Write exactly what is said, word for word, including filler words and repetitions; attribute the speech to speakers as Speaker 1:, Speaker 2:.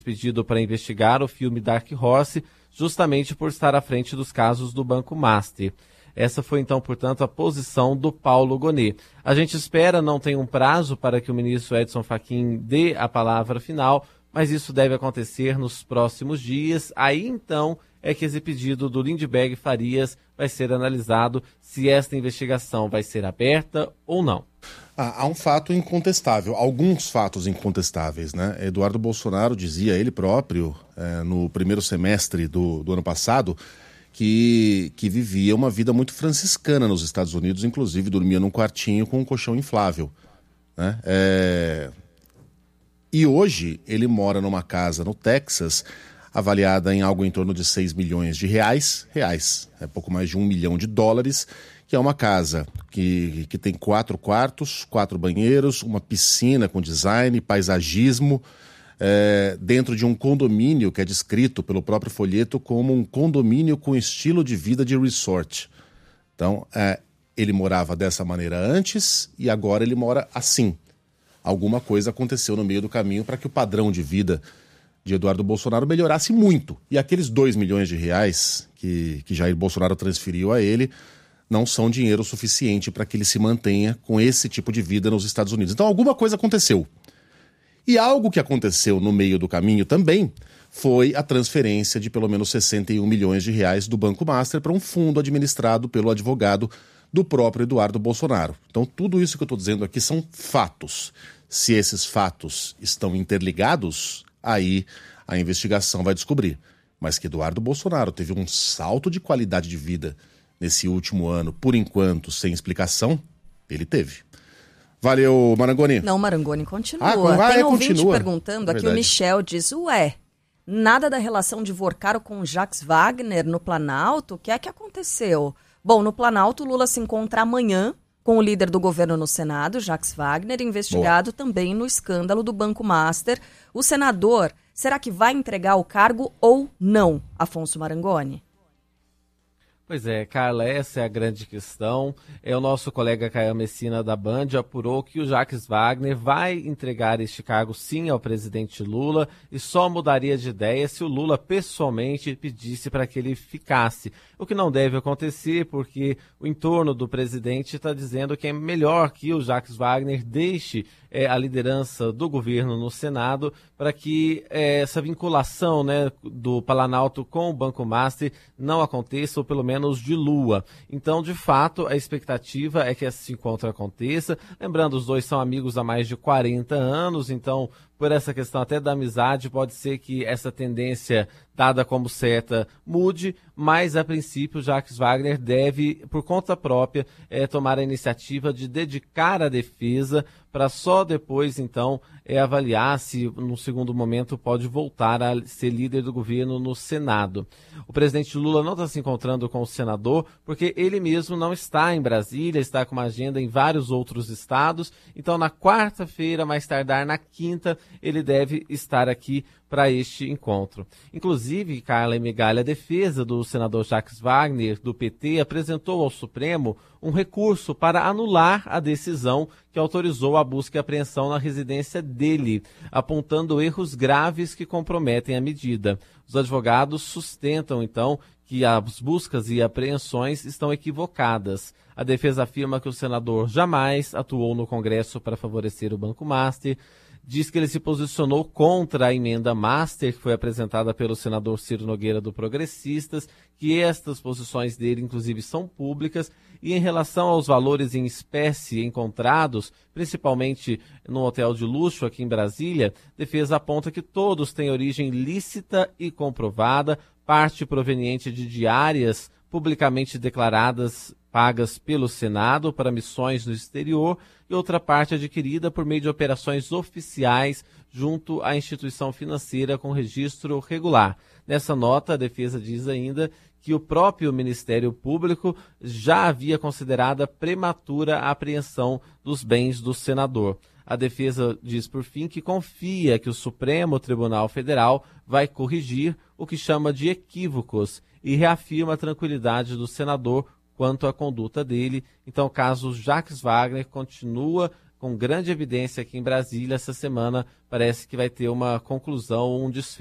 Speaker 1: pedido para investigar o filme Dark Horse, justamente por estar à frente dos casos do Banco Master. Essa foi, então, portanto, a posição do Paulo Gonet. A gente espera, não tem um prazo para que o ministro Edson Fachin dê a palavra final, mas isso deve acontecer nos próximos dias. Aí, então, é que esse pedido do Lindbergh Farias vai ser analisado, se esta investigação vai ser aberta ou não.
Speaker 2: Ah, há um fato incontestável, alguns fatos incontestáveis, né? Eduardo Bolsonaro dizia, ele próprio, é, no primeiro semestre do, do ano passado, que, que vivia uma vida muito franciscana nos Estados Unidos, inclusive dormia num quartinho com um colchão inflável, né? É... E hoje ele mora numa casa no Texas, avaliada em algo em torno de seis milhões de reais, reais, é pouco mais de um milhão de dólares, que é uma casa que, que tem quatro quartos, quatro banheiros, uma piscina com design, paisagismo, é, dentro de um condomínio que é descrito pelo próprio folheto como um condomínio com estilo de vida de resort. Então, é, ele morava dessa maneira antes e agora ele mora assim. Alguma coisa aconteceu no meio do caminho para que o padrão de vida de Eduardo Bolsonaro melhorasse muito. E aqueles dois milhões de reais que, que Jair Bolsonaro transferiu a ele não são dinheiro suficiente para que ele se mantenha com esse tipo de vida nos Estados Unidos. Então alguma coisa aconteceu. E algo que aconteceu no meio do caminho também foi a transferência de pelo menos sessenta e um milhões de reais do Banco Master para um fundo administrado pelo advogado do próprio Eduardo Bolsonaro. Então tudo isso que eu estou dizendo aqui são fatos. Se esses fatos estão interligados, aí a investigação vai descobrir. Mas que Eduardo Bolsonaro teve um salto de qualidade de vida nesse último ano, por enquanto, sem explicação, ele teve. Valeu, Marangoni.
Speaker 3: Não, Marangoni continua.
Speaker 2: Ah,
Speaker 3: Tem
Speaker 2: é,
Speaker 3: ouvinte
Speaker 2: continua.
Speaker 3: perguntando aqui,
Speaker 2: Verdade.
Speaker 3: o Michel diz, ué, nada da relação de Vorcaro com Jacques Wagner no Planalto? O que é que aconteceu? Bom, no Planalto, Lula se encontra amanhã com o líder do governo no Senado, Jacques Wagner, investigado Boa. também no escândalo do Banco Master. O senador, será que vai entregar o cargo ou não, Afonso Marangoni?
Speaker 1: Pois é, Carla, essa é a grande questão. É, o nosso colega Caio Messina da Band apurou que o Jacques Wagner vai entregar este cargo sim ao presidente Lula e só mudaria de ideia se o Lula pessoalmente pedisse para que ele ficasse. O que não deve acontecer porque o entorno do presidente está dizendo que é melhor que o Jacques Wagner deixe é, a liderança do governo no Senado para que é, essa vinculação, né, do Planalto com o Banco Master não aconteça, ou pelo menos dilua. Então, de fato, a expectativa é que esse encontro aconteça. Lembrando, os dois são amigos há mais de quarenta anos, então, por essa questão até da amizade, pode ser que essa tendência dada como certa mude, mas a princípio Jacques Wagner deve, por conta própria, é, tomar a iniciativa de dedicar a defesa para só depois, então, é, avaliar se, no segundo momento, pode voltar a ser líder do governo no Senado. O presidente Lula não está se encontrando com o senador, porque ele mesmo não está em Brasília, está com uma agenda em vários outros estados, então na quarta-feira, mais tardar na quinta, ele deve estar aqui para este encontro. Inclusive, Carla e Migalha, a defesa do senador Jacques Wagner, do P T, apresentou ao Supremo um recurso para anular a decisão que autorizou a busca e apreensão na residência dele, apontando erros graves que comprometem a medida. Os advogados sustentam, então, que as buscas e apreensões estão equivocadas. A defesa afirma que o senador jamais atuou no Congresso para favorecer o Banco Master, diz que ele se posicionou contra a emenda Master, que foi apresentada pelo senador Ciro Nogueira do Progressistas, que estas posições dele, inclusive, são públicas, e em relação aos valores em espécie encontrados, principalmente no hotel de luxo aqui em Brasília, a defesa aponta que todos têm origem lícita e comprovada, parte proveniente de diárias publicamente declaradas pagas pelo Senado para missões no exterior e outra parte adquirida por meio de operações oficiais junto à instituição financeira com registro regular. Nessa nota, a defesa diz ainda que o próprio Ministério Público já havia considerado prematura a apreensão dos bens do senador. A defesa diz, por fim, que confia que o Supremo Tribunal Federal vai corrigir o que chama de equívocos e reafirma a tranquilidade do senador quanto à conduta dele. Então, o caso Jacques Wagner continua com grande evidência aqui em Brasília. Essa semana parece que vai ter uma conclusão, um desfecho